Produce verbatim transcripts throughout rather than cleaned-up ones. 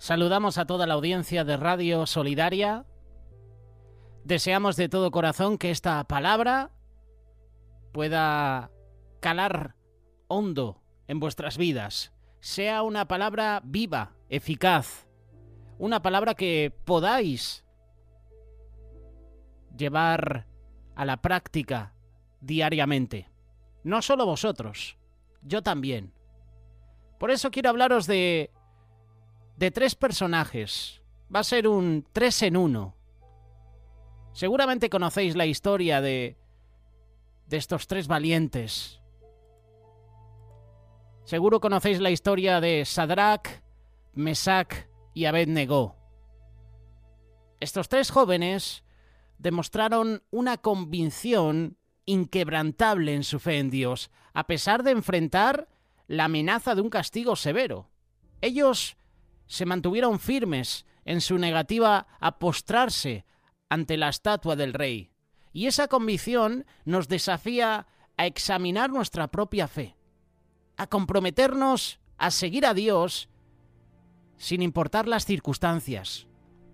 Saludamos a toda la audiencia de Radio Solidaria. Deseamos de todo corazón que esta palabra pueda calar hondo en vuestras vidas. Sea una palabra viva, eficaz. Una palabra que podáis llevar a la práctica diariamente. No solo vosotros, yo también. Por eso quiero hablaros de, de tres personajes. Va a ser un tres en uno. Seguramente conocéis la historia de, de estos tres valientes. Seguro conocéis la historia de Sadrach, Mesach y Abed-Negó. Estos tres jóvenes demostraron una convicción inquebrantable en su fe en Dios, a pesar de enfrentar la amenaza de un castigo severo. Ellos se mantuvieron firmes en su negativa a postrarse ante la estatua del rey. Y esa convicción nos desafía a examinar nuestra propia fe, a comprometernos a seguir a Dios sin importar las circunstancias.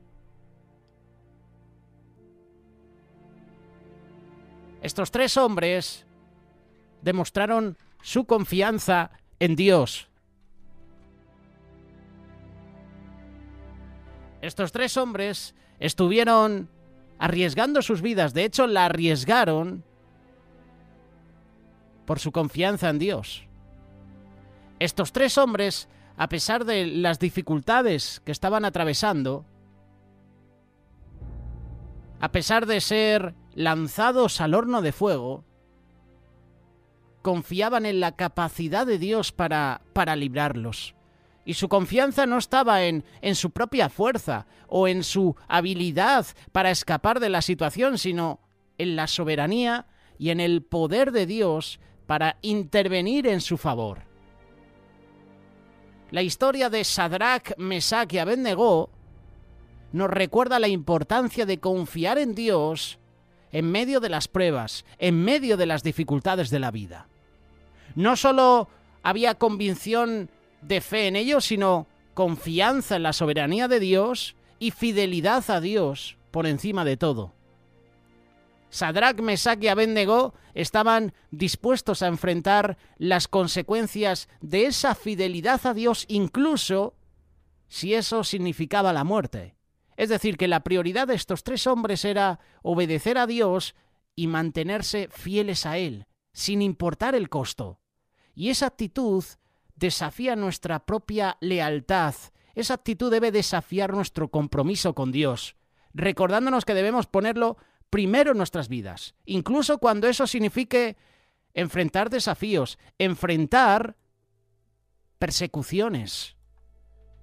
Estos tres hombres demostraron su confianza en Dios. Estos tres hombres estuvieron arriesgando sus vidas, de hecho la arriesgaron por su confianza en Dios. Estos tres hombres, a pesar de las dificultades que estaban atravesando, a pesar de ser lanzados al horno de fuego, confiaban en la capacidad de Dios para, para librarlos. Y su confianza no estaba en, en su propia fuerza o en su habilidad para escapar de la situación, sino en la soberanía y en el poder de Dios para intervenir en su favor. La historia de Sadrach, Mesach y Abed-Negó nos recuerda la importancia de confiar en Dios en medio de las pruebas, en medio de las dificultades de la vida. No solo había convicción de fe en ellos, sino confianza en la soberanía de Dios y fidelidad a Dios por encima de todo. Sadrach, Mesach y Abed-Negó estaban dispuestos a enfrentar las consecuencias de esa fidelidad a Dios, incluso si eso significaba la muerte. Es decir, que la prioridad de estos tres hombres era obedecer a Dios y mantenerse fieles a Él, sin importar el costo. Y esa actitud desafía nuestra propia lealtad. Esa actitud debe desafiar nuestro compromiso con Dios, recordándonos que debemos ponerlo primero en nuestras vidas, incluso cuando eso signifique enfrentar desafíos, enfrentar persecuciones.